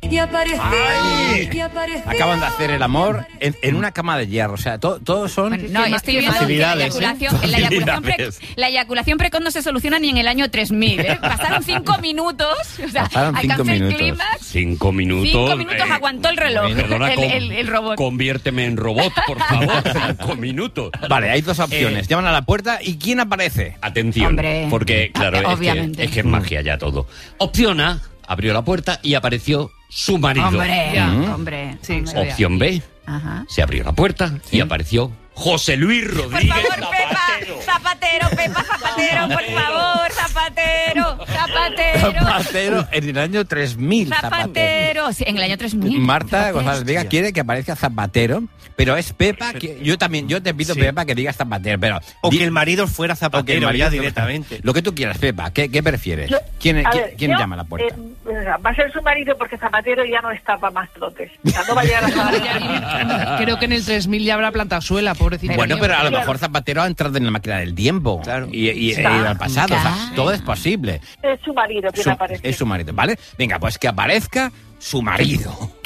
¡Ay! Acaban de hacer el amor en una cama de hierro. O sea, todos son... Bueno, no, estoy viendo que la eyaculación precoz no se soluciona ni en el año 3000, ¿eh? Pasaron 5 minutos. O sea, alcanzó el clímax. 5 minutos. 5 minutos aguantó el reloj. Perdona, el robot. Conviérteme en robot, por favor. 5 minutos. Vale, hay dos opciones. Llaman a la puerta y ¿quién aparece? Atención, Hombre. porque, claro, Obviamente. es que es magia ya todo. Opción A, abrió la puerta y apareció su marido. Hombre. Sí, hombre. Opción B, Ajá. se abrió la puerta y apareció José Luis Por Rodríguez favor, Pepa, Zapatero, por favor, Zapatero. Zapatero en el año 3000. Zapatero. Sí, en el año 3000. Marta González Vega quiere que aparezca Zapatero, pero es Pepa. Yo te pido, Sí. Pepa, que digas Zapatero, pero... O que el marido fuera o que el Zapatero marido ya fuera- directamente. Lo que tú quieras, Pepa. ¿Qué prefieres? ¿Quién llama a la puerta? Va a ser su marido porque Zapatero ya no está para más trotes. O sea, no va a llegar a Zapatero. Creo que en el 3000 ya habrá plantado suela, pobrecito. Bueno, pero a lo Claro. mejor Zapatero ha entrado en la máquina del tiempo. Claro. Y ha ido al pasado. O sea, todo es posible. Es su marido quien aparece. Es su marido, ¿vale? Venga, pues que aparezca su marido.